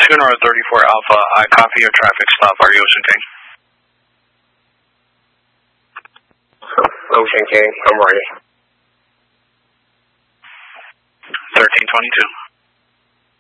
2 North 34 Alpha, I copy your traffic stop. Are you Ocean King? Ocean King, I'm ready. 1322.